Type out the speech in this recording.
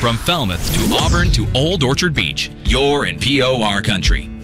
From Falmouth to Auburn to Old Orchard Beach, you're in POR country.